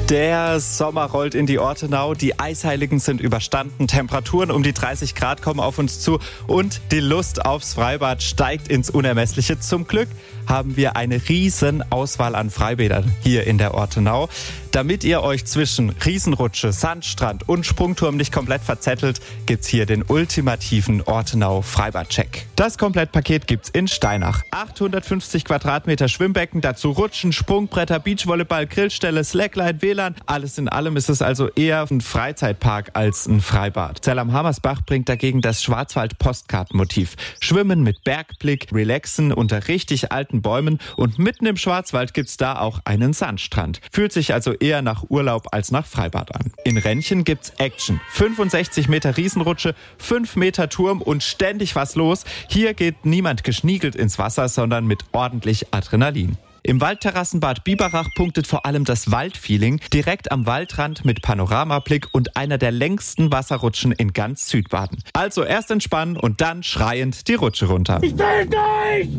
Der Sommer rollt in die Ortenau, die Eisheiligen sind überstanden, Temperaturen um die 30 Grad kommen auf uns zu und die Lust aufs Freibad steigt ins Unermessliche. Zum Glück haben wir eine riesen Auswahl an Freibädern hier in der Ortenau. Damit ihr euch zwischen Riesenrutsche, Sandstrand und Sprungturm nicht komplett verzettelt, gibt's hier den ultimativen Ortenau Freibad-Check. Das Komplettpaket gibt's in Steinach. 850 Quadratmeter Schwimmbecken, dazu Rutschen, Sprungbretter, Beachvolleyball, Grillstelle, Slackline, WLAN. Alles in allem ist es also eher ein Freizeitpark als ein Freibad. Zell am Hammersbach bringt dagegen das Schwarzwald-Postkartenmotiv. Schwimmen mit Bergblick, relaxen unter richtig alten Bäumen und mitten im Schwarzwald gibt's da auch einen Sandstrand. Fühlt sich also eher nach Urlaub als nach Freibad an. In Rennchen gibt's Action. 65 Meter Riesenrutsche, 5 Meter Turm und ständig was los. Hier geht niemand geschniegelt ins Wasser, sondern mit ordentlich Adrenalin. Im Waldterrassenbad Biberach punktet vor allem das Waldfeeling, direkt am Waldrand mit Panoramablick und einer der längsten Wasserrutschen in ganz Südbaden. Also erst entspannen und dann schreiend die Rutsche runter. Ich will durch!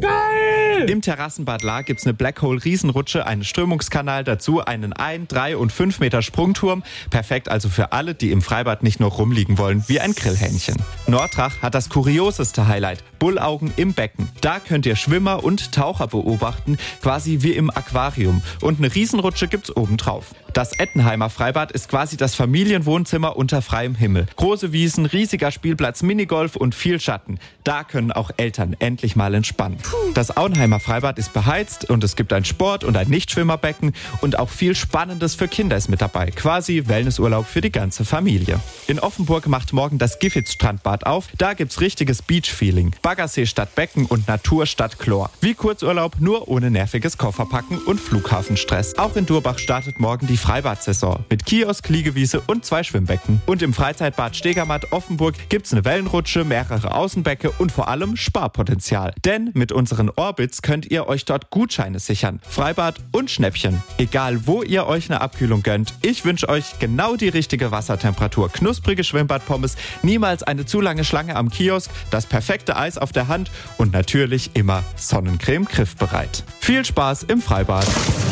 Geil! Im Terrassenbad Lahr gibt's eine Blackhole-Riesenrutsche, einen Strömungskanal, dazu einen 1, 3 und 5 Meter Sprungturm. Perfekt also für alle, die im Freibad nicht nur rumliegen wollen wie ein Grillhähnchen. Nordrach hat das kurioseste Highlight, Bullaugen im Becken. Da könnt ihr Schwimmer und Taucher beobachten, quasi wie im Aquarium. Und eine Riesenrutsche gibt's obendrauf. Das Ettenheimer Freibad ist quasi das Familienwohnzimmer unter freiem Himmel. Große Wiesen, riesiger Spielplatz, Minigolf und viel Schatten. Da können auch Eltern endlich mal entspannen. Das Auenheimer Freibad ist beheizt und es gibt ein Sport- und ein Nichtschwimmerbecken und auch viel Spannendes für Kinder ist mit dabei. Quasi Wellnessurlaub für die ganze Familie. In Offenburg macht morgen das Giffitz-Strandbad auf. Da gibt's richtiges Beach-Feeling. Baggersee statt Becken und Natur statt Chlor. Wie Kurzurlaub, nur ohne nerviges Kofferpacken und Flughafenstress. Auch in Durbach startet morgen die Freibad-Saison mit Kiosk, Liegewiese und 2 Schwimmbecken. Und im Freizeitbad Stegermatt Offenburg gibt's eine Wellenrutsche, mehrere Außenbecke und vor allem Sparpotenzial. Denn mit unseren Orbits könnt ihr euch dort Gutscheine sichern. Freibad und Schnäppchen. Egal wo ihr euch eine Abkühlung gönnt, ich wünsche euch genau die richtige Wassertemperatur. Knusprige Schwimmbadpommes, niemals eine zu lange Schlange am Kiosk, das perfekte Eis auf der Hand und natürlich immer Sonnencreme griffbereit. Viel Spaß im Freibad.